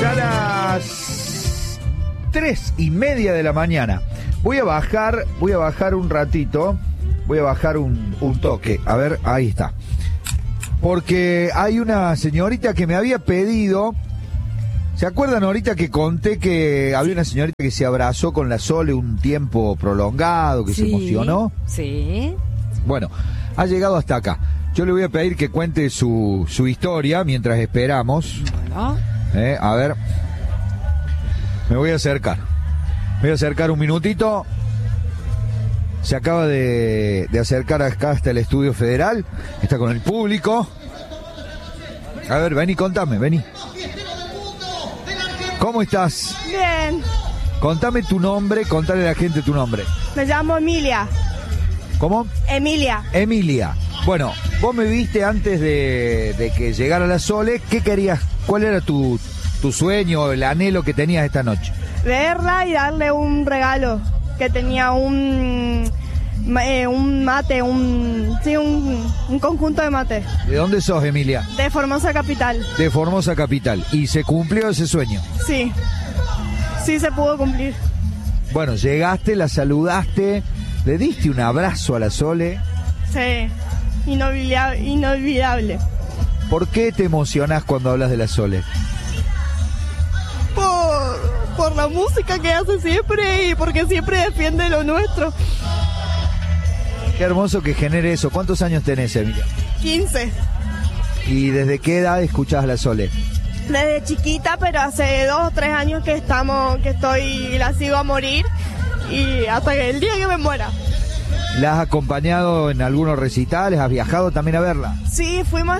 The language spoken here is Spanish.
a las 3:30 de la mañana. Voy a bajar un ratito. Voy a bajar un toque. A ver, ahí está. Porque hay una señorita que me había pedido. ¿Se acuerdan ahorita que conté que había una señorita que se abrazó con la Sole un tiempo prolongado, que se emocionó? Sí. Bueno, ha llegado hasta acá. Yo le voy a pedir que cuente su historia mientras esperamos. Bueno. A ver. Me voy a acercar. Me voy a acercar un minutito. Se acaba de acercar acá hasta el Estudio Federal. Está con el público. A ver, vení, contame, vení. ¿Cómo estás? Bien, Contame tu nombre, contale a la gente tu nombre. me llamo Emilia. ¿Cómo? Emilia. Emilia. Bueno, vos me viste antes de que llegara la Sole. ¿Qué querías? ¿Cuál era tu sueño, el anhelo que tenías esta noche? Verla y darle un regalo. Que tenía un mate, un conjunto de mate. ¿De dónde sos, Emilia? De Formosa Capital. De Formosa Capital. ¿Y se cumplió ese sueño? Sí. Sí se pudo cumplir. Bueno, llegaste, la saludaste, le diste un abrazo a la Sole. Sí. Inolvidable. ¿Por qué te emocionás cuando hablas de la Sole? Por la música que hace siempre y porque siempre defiende lo nuestro. Qué hermoso que genere eso. ¿Cuántos años tenés, Emilia? 15. ¿Y desde qué edad escuchás a la Sole? Desde chiquita, pero hace 2 o 3 años que la sigo a morir y hasta que el día que me muera. ¿La has acompañado en algunos recitales? ¿Has viajado también a verla? Sí, fuimos